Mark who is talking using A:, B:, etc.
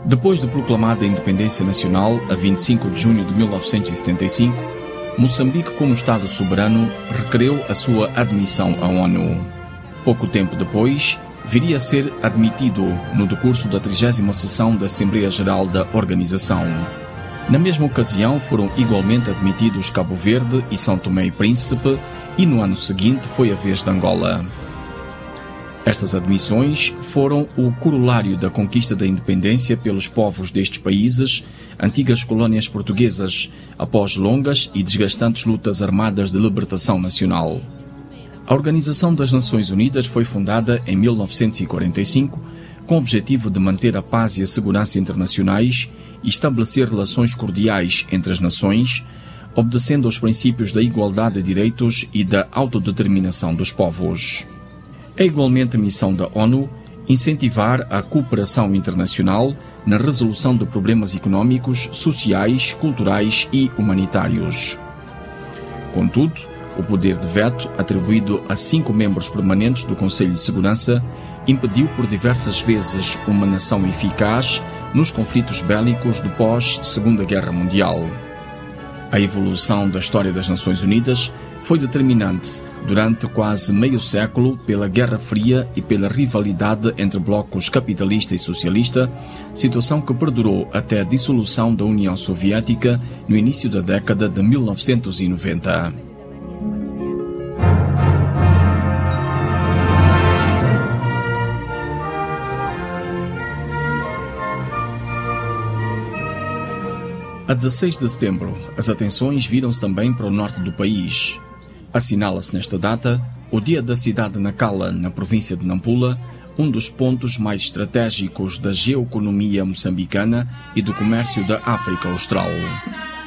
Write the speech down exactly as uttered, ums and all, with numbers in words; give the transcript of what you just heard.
A: Depois de proclamada a independência nacional, a vinte e cinco de junho de mil novecentos e setenta e cinco, Moçambique, como Estado soberano, requereu a sua admissão à ONU. Pouco tempo depois, viria a ser admitido no decurso da trigésima sessão da Assembleia Geral da organização. Na mesma ocasião, foram igualmente admitidos Cabo Verde e São Tomé e Príncipe, e no ano seguinte foi a vez de Angola. Estas admissões foram o corolário da conquista da independência pelos povos destes países, antigas colónias portuguesas, após longas e desgastantes lutas armadas de libertação nacional. A Organização das Nações Unidas foi fundada em mil novecentos e quarenta e cinco com o objetivo de manter a paz e a segurança internacionais e estabelecer relações cordiais entre as nações, obedecendo aos princípios da igualdade de direitos e da autodeterminação dos povos. É igualmente a missão da ONU incentivar a cooperação internacional na resolução de problemas económicos, sociais, culturais e humanitários. Contudo, o poder de veto, atribuído a cinco membros permanentes do Conselho de Segurança, impediu por diversas vezes uma nação eficaz nos conflitos bélicos do pós-Segunda Guerra Mundial. A evolução da história das Nações Unidas foi determinante durante quase meio século pela Guerra Fria e pela rivalidade entre blocos capitalista e socialista, situação que perdurou até a dissolução da União Soviética no início da década de mil novecentos e noventa. A dezesseis de setembro, as atenções viram-se também para o norte do país. Assinala-se nesta data o Dia da Cidade de Nacala, na província de Nampula, um dos pontos mais estratégicos da geoeconomia moçambicana e do comércio da África Austral.